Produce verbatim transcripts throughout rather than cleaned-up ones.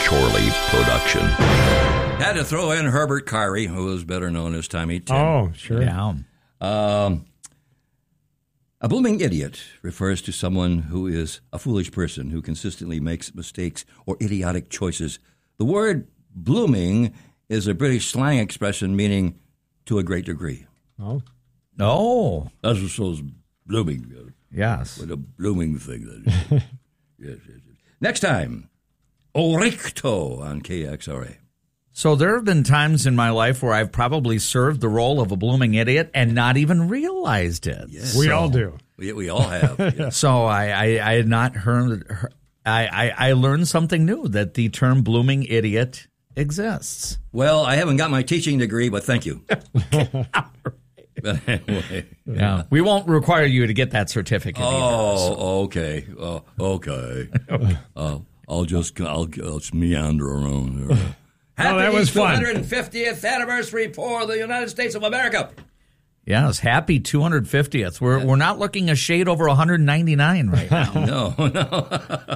Chorley production. Had to throw in Herbert Kyrie, who was better known as Tommy Tim. Oh, sure. Yeah. Um, a blooming idiot refers to someone who is a foolish person who consistently makes mistakes or idiotic choices. The word blooming is a British slang expression meaning to a great degree. Oh. Oh. That's what shows blooming. Yes. What a blooming thing that is. yes, yes, yes. Next time, Oricto on K X R A. So there have been times in my life where I've probably served the role of a blooming idiot and not even realized it. Yes. We So- all do. We, we all have. Yes. So I, I, I had not heard, I, I, I learned something new, that the term blooming idiot exists. Well, I haven't got my teaching degree, but thank you. But anyway. Yeah. We won't require you to get that certificate either. Oh, okay. Oh, okay. uh, I'll just I'll, I'll just meander around. Happy Oh, that was fun. two hundred fiftieth anniversary for the United States of America. Yes, happy two hundred fiftieth. We're we're not looking a shade over one hundred ninety-nine right now. No, no.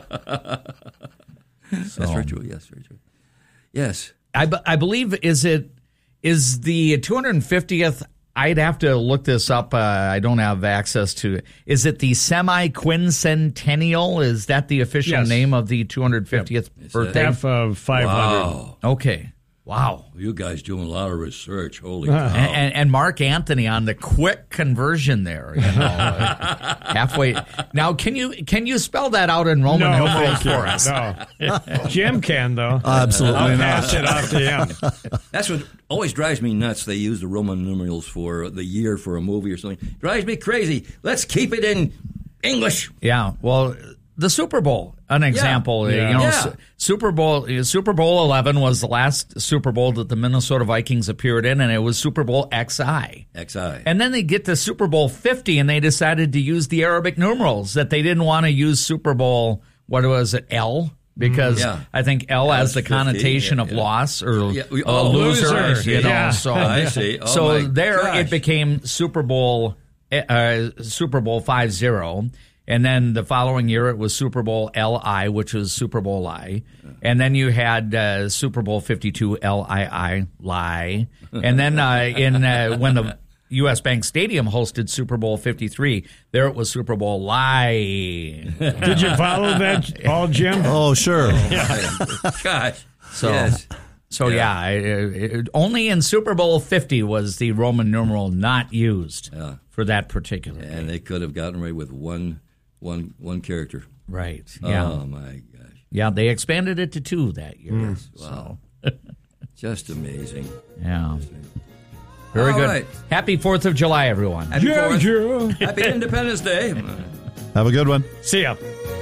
That's very true. Yes, very true. Yes. I, b- I believe, is it is the two hundred fiftieth, I'd have to look this up. Uh, I don't have access to it. Is it the semi-quincentennial? Is that the official Yes. name of the two hundred fiftieth Yep. birthday? Half of five hundred. Wow. Okay. Wow. You guys doing a lot of research. Holy cow. And, and, and Mark Anthony on the quick conversion there, you know, uh, halfway. Now, can you can you spell that out in Roman No, numerals thank you. for us? No. Jim can, though. Absolutely I'll not. pass it off to him. That's what always drives me nuts. They use the Roman numerals for the year for a movie or something. Drives me crazy. Let's keep it in English. Yeah. Well, the Super Bowl, an example. Yeah. You know, Yeah. Su- Super Bowl Super Bowl eleven was the last Super Bowl that the Minnesota Vikings appeared in, and it was Super Bowl X I. X I. And then they get to Super Bowl fifty, and they decided to use the Arabic numerals, that they didn't want to use Super Bowl, what was it, L? Because Yeah. I think L Yeah, has the it's fifty, connotation yeah, of yeah. loss or Yeah, we- a oh, loser, loser, you know. yeah. So, I see. Oh, so my there gosh. it became Super Bowl uh, Super Bowl five zero. And then the following year, it was Super Bowl L I, which was Super Bowl I. And then you had uh, Super Bowl fifty-two L I I, lie. And then uh, in uh, when the U S Bank Stadium hosted Super Bowl fifty-three, there it was Super Bowl lie. Did you follow that all, Jim? Oh, sure. Gosh. So, yes. so yeah, I- it, only in Super Bowl fifty was the Roman numeral not used Yeah. for that particular. And they could have gotten away with one, one, one character. Right. Yeah. Oh, my gosh. Yeah, they expanded it to two that year. So, Just amazing. yeah. Very All good. right. Happy fourth of July, everyone. Happy Yeah, Fourth. yeah. Happy Independence Day. Have a good one. See ya.